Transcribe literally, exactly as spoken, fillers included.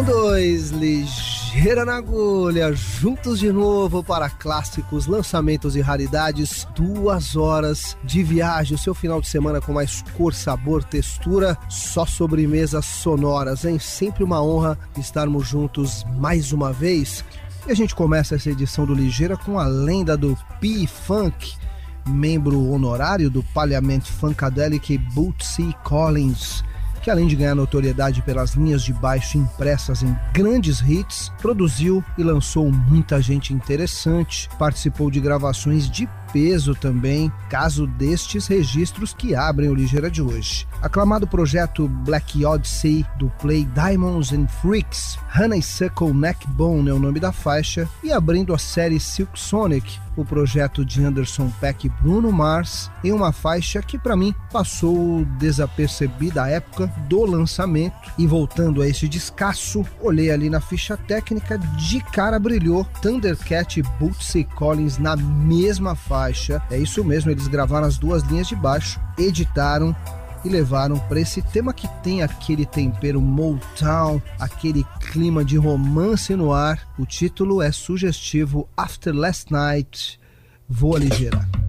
São dois, ligeira na agulha, juntos de novo para clássicos, lançamentos e raridades. Duas horas de viagem, o seu final de semana com mais cor, sabor, textura, só sobremesas sonoras, hein? Sempre uma honra estarmos juntos mais uma vez. E a gente começa essa edição do Ligeira com a lenda do P-Funk, membro honorário do Parliament Funkadelic, Bootsy Collins, que além de ganhar notoriedade pelas linhas de baixo impressas em grandes hits, produziu e lançou muita gente interessante, participou de gravações de peso também, caso destes registros que abrem o Ligeira de hoje. Aclamado projeto Black Odyssey do Play Diamonds and Freaks, Honeysuckle Neckbone é o nome da faixa, e abrindo a série Silk Sonic, o projeto de Anderson .Paak e Bruno Mars, em uma faixa que para mim passou desapercebida à época do lançamento, e voltando a esse descasso, olhei ali na ficha técnica, de cara brilhou Thundercat e Bootsy Collins na mesma faixa. É isso mesmo, eles gravaram as duas linhas de baixo, editaram e levaram para esse tema que tem aquele tempero Motown, aquele clima de romance no ar. O título é sugestivo, After Last Night, Voa Ligeira.